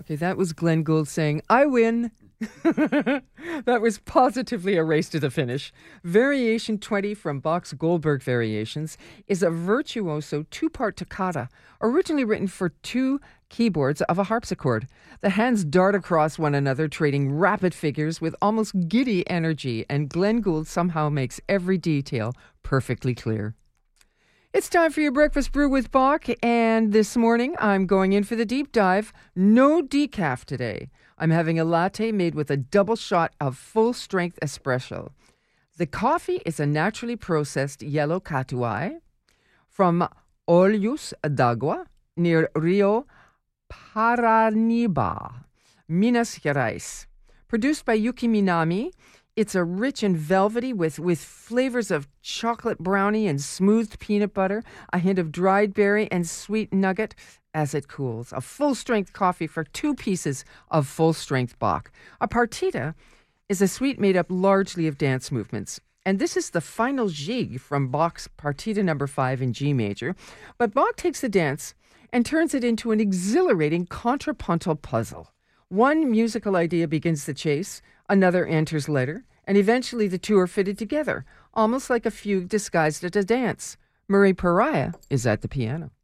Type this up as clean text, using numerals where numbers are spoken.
Okay, that was Glenn Gould saying, I win. That was positively a race to the finish. Variation 20 from Bach's Goldberg Variations is a virtuoso two-part toccata, originally written for two keyboards of a harpsichord. The hands dart across one another, trading rapid figures with almost giddy energy, and Glenn Gould somehow makes every detail perfectly clear. It's time for your breakfast brew with Bach, and this morning I'm going in for the deep dive. No decaf today. I'm having a latte made with a double shot of full-strength espresso. The coffee is a naturally processed yellow catuai from Olhos d'Água near Rio Paranaíba, Minas Gerais. Produced by Yuki Minami, it's a rich and velvety with flavors of chocolate brownie and smoothed peanut butter, a hint of dried berry and sweet nugget as it cools. A full-strength coffee for 2 pieces of full-strength Bach. A partita is a suite made up largely of dance movements. And this is the final jig from Bach's Partita No. 5 in G major. But Bach takes the dance and turns it into an exhilarating contrapuntal puzzle. One musical idea begins the chase, another enters later, and eventually the two are fitted together, almost like a fugue disguised as a dance. Murray Pariah is at the piano.